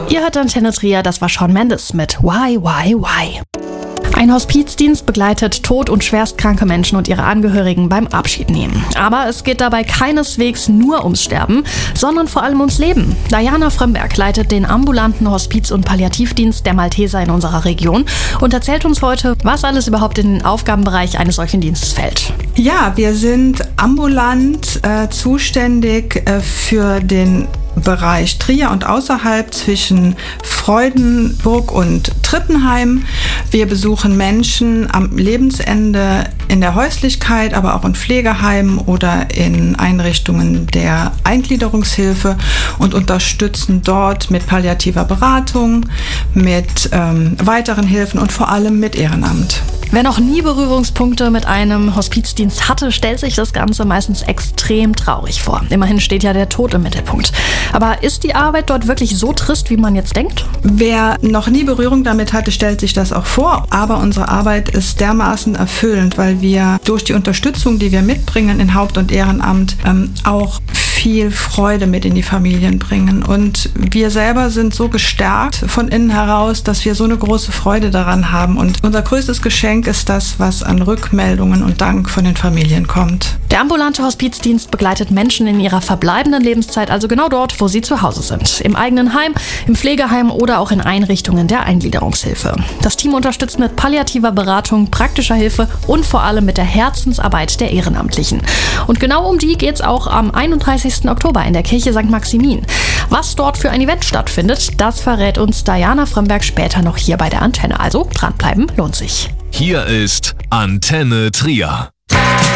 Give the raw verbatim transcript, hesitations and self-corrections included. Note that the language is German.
Ihr hört Antenne Trier, das war Shawn Mendes mit Why, Why, Why. Ein Hospizdienst begleitet tot- und schwerstkranke Menschen und ihre Angehörigen beim Abschied nehmen. Aber es geht dabei keineswegs nur ums Sterben, sondern vor allem ums Leben. Diana Frömmberg leitet den ambulanten Hospiz- und Palliativdienst der Malteser in unserer Region und erzählt uns heute, was alles überhaupt in den Aufgabenbereich eines solchen Dienstes fällt. Ja, wir sind ambulant äh, zuständig äh, für den Bereich Trier und außerhalb zwischen Freudenburg und Trippenheim. Wir besuchen Menschen am Lebensende in der Häuslichkeit, aber auch in Pflegeheimen oder in Einrichtungen der Eingliederungshilfe und unterstützen dort mit palliativer Beratung, mit ähm, weiteren Hilfen und vor allem mit Ehrenamt. Wer noch nie Berührungspunkte mit einem Hospizdienst hatte, stellt sich das Ganze meistens extrem traurig vor. Immerhin steht ja der Tod im Mittelpunkt. Aber ist die Arbeit dort wirklich so trist, wie man jetzt denkt? Wer noch nie Berührung damit hatte, stellt sich das auch vor. Aber unsere Arbeit ist dermaßen erfüllend, weil wir durch die Unterstützung, die wir mitbringen in Haupt- und Ehrenamt, ähm, auch viel Freude mit in die Familien bringen. Und wir selber sind so gestärkt von innen heraus, dass wir so eine große Freude daran haben. Und unser größtes Geschenk ist das, was an Rückmeldungen und Dank von den Familien kommt. Der ambulante Hospizdienst begleitet Menschen in ihrer verbleibenden Lebenszeit, also genau dort, wo sie zu Hause sind. Im eigenen Heim, im Pflegeheim oder auch in Einrichtungen der Eingliederungshilfe. Das Team unterstützt mit palliativer Beratung, praktischer Hilfe und vor allem mit der Herzensarbeit der Ehrenamtlichen. Und genau um die geht es auch am einunddreißigsten Oktober in der Kirche Sankt Maximin. Was dort für ein Event stattfindet, das verrät uns Diana Frömmberg später noch hier bei der Antenne. Also dranbleiben lohnt sich. Hier ist Antenne Trier.